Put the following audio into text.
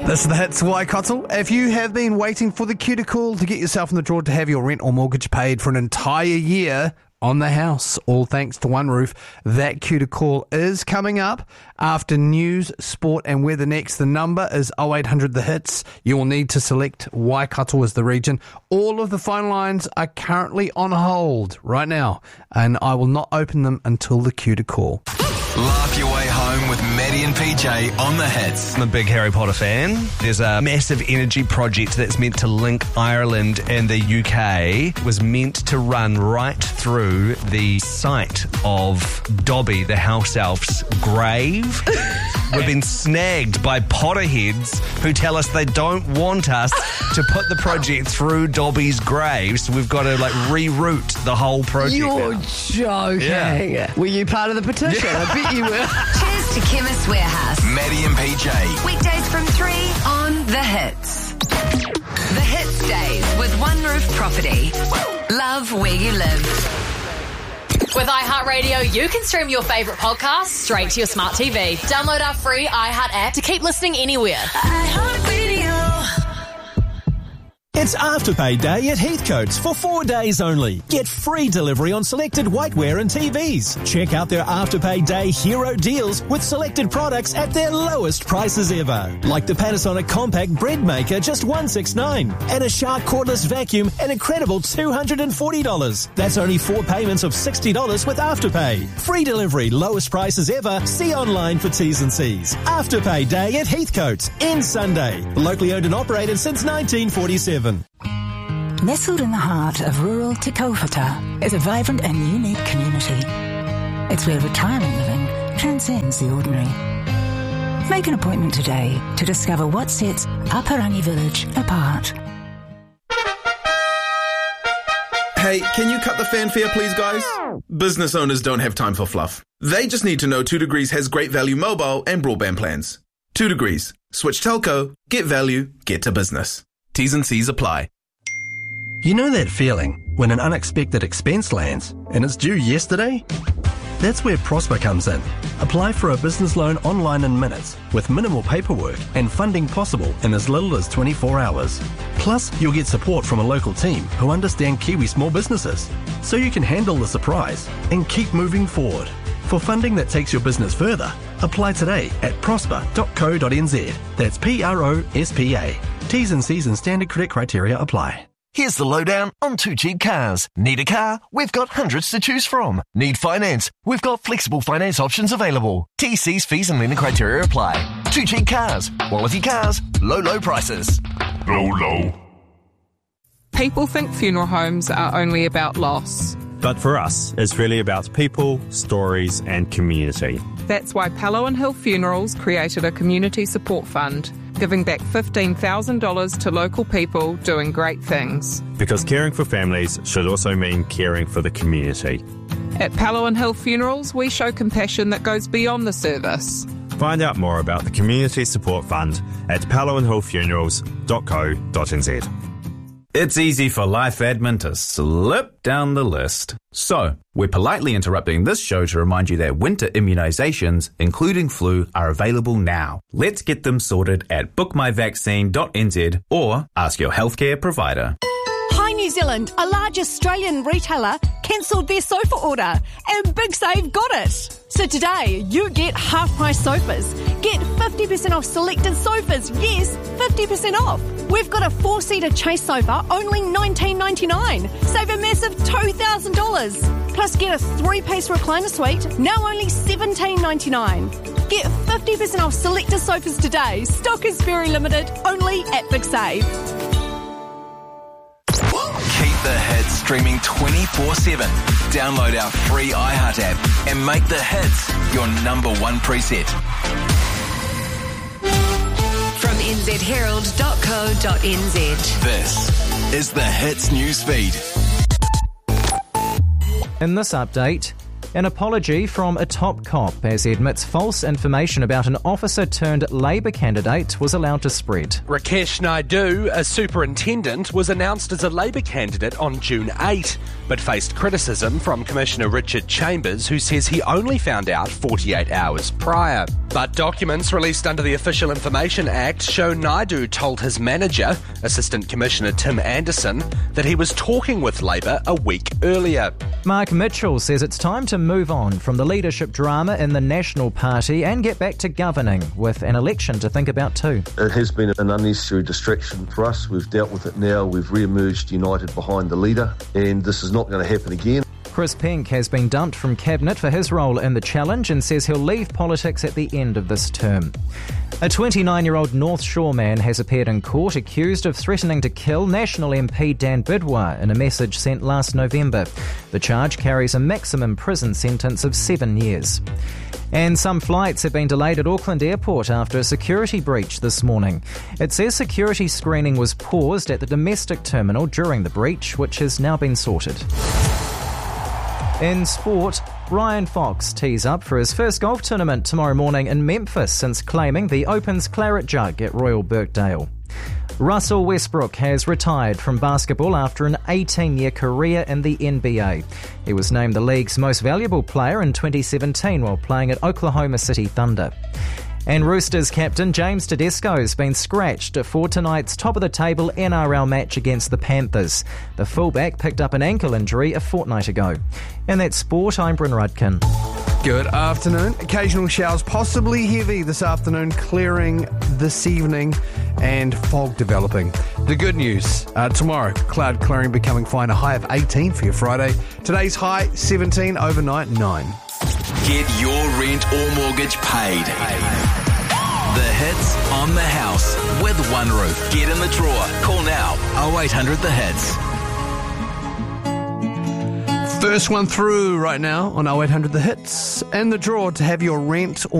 This is the Hits Waikato. If you have been waiting for the cuticle to get yourself in the draw to have your rent or mortgage paid for an entire year on the house, all thanks to One Roof, that cuticle is coming up after news, sport and weather next. The number is 0800 The Hits. You will need to select Waikato as the region. All of the phone lines are currently on hold right now, and I will not open them until the cuticle. Laugh your way home with Maddie and PJ on the Hits. I'm a big Harry Potter fan. There's a massive energy project that's meant to link Ireland and the UK. It was meant to run right through the site of Dobby, the house elf's grave. We've been snagged by Potterheads who tell us they don't want us to put the project through Dobby's grave, so we've got to reroute the whole project. You're joking. Yeah. Were you part of the petition? I bet you were. Cheers to Chemist Warehouse. Maddie and PJ. Weekdays from 3 on The Hits. The Hits Days with One Roof Property. Love where you live. With iHeartRadio, you can stream your favourite podcasts straight to your smart TV. Download our free iHeart app to keep listening anywhere. iHeartRadio. It's Afterpay Day at Heathcote's for 4 days only. Get free delivery on selected whiteware and TVs. Check out their Afterpay Day hero deals with selected products at their lowest prices ever. Like the Panasonic Compact Bread Maker, just $169. And a Shark Cordless Vacuum, an incredible $240. That's only 4 payments of $60 with Afterpay. Free delivery, lowest prices ever. See online for T's and C's. Afterpay Day at Heathcote's. Ends Sunday. Locally owned and operated since 1947. Nestled in the heart of rural Te Kaupata is a vibrant and unique community. It's where retirement living transcends the ordinary. Make an appointment today to discover what sets Aparangi Village apart. Hey, can you cut the fanfare please, guys? Business owners don't have time for fluff. They just need to know 2 Degrees has great value mobile and broadband plans. 2 Degrees. Switch telco, get value, get to business. T's and C's apply. You know that feeling when an unexpected expense lands and it's due yesterday? That's where Prosper comes in. Apply for a business loan online in minutes with minimal paperwork and funding possible in as little as 24 hours. Plus, you'll get support from a local team who understand Kiwi small businesses, so you can handle the surprise and keep moving forward. For funding that takes your business further, apply today at prosper.co.nz. That's PROSPA. T's and C's and standard credit criteria apply. Here's the lowdown on 2 Cheap Cars. Need a car? We've got hundreds to choose from. Need finance? We've got flexible finance options available. TC's fees and lending criteria apply. 2 Cheap Cars. Quality cars. Low prices. Low. People think funeral homes are only about loss. But for us, it's really about people, stories and community. That's why Palawan Hill Funerals created a community support fund, giving back $15,000 to local people doing great things. Because caring for families should also mean caring for the community. At Palawan Hill Funerals, we show compassion that goes beyond the service. Find out more about the Community Support Fund at palawanhillfunerals.co.nz. It's easy for life admin to slip down the list. So, we're politely interrupting this show to remind you that winter immunisations, including flu, are available now. Let's get them sorted at bookmyvaccine.nz or ask your healthcare provider. Hi New Zealand, a large Australian retailer cancelled their sofa order and Big Save got it. So today, you get half-price sofas. Get 50% off selected sofas. Yes, 50% off. We've got a 4-seater Chase sofa, only $19.99. Save a massive $2,000. Plus get a 3-piece recliner suite, now only $17.99. Get 50% off selected sofas today. Stock is very limited, only at Big Save. Keep the Hits streaming 24/7. Download our free iHeart app and make the Hits your #1 preset. From nzherald.co.nz. This is the Hits newsfeed. In this update, An apology from a top cop as he admits false information about an officer-turned-Labour candidate was allowed to spread. Rakesh Naidu, a superintendent, was announced as a Labour candidate on June 8, but faced criticism from Commissioner Richard Chambers, who says he only found out 48 hours prior. But documents released under the Official Information Act show Naidu told his manager, Assistant Commissioner Tim Anderson, that he was talking with Labour a week earlier. Mark Mitchell says it's time to move on from the leadership drama in the National Party and get back to governing, with an election to think about too. It has been an unnecessary distraction for us. We've dealt with it now. We've re-emerged united behind the leader, and this is not going to happen again. Chris Pink has been dumped from Cabinet for his role in the challenge and says he'll leave politics at the end of this term. A 29-year-old North Shore man has appeared in court accused of threatening to kill National MP Dan Bidwar in a message sent last November. The charge carries a maximum prison sentence of 7 years. And some flights have been delayed at Auckland Airport after a security breach this morning. It says security screening was paused at the domestic terminal during the breach, which has now been sorted. In sport, Ryan Fox tees up for his first golf tournament tomorrow morning in Memphis since claiming the Open's Claret Jug at Royal Birkdale. Russell Westbrook has retired from basketball after an 18-year career in the NBA. He was named the league's most valuable player in 2017 while playing at Oklahoma City Thunder. And Roosters captain James Tedesco has been scratched for tonight's top-of-the-table NRL match against the Panthers. The fullback picked up an ankle injury a fortnight ago. And that's sport, I'm Bryn Rudkin. Good afternoon. Occasional showers, possibly heavy this afternoon, clearing this evening, and fog developing. The good news, tomorrow, cloud clearing becoming fine, a high of 18 for your Friday. Today's high, 17, overnight 9. Get your rent or mortgage paid. The Hits on the House with One Roof. Get in the drawer. Call now. 0800 The Hits. First one through right now on 0800 The Hits. In the drawer to have your rent or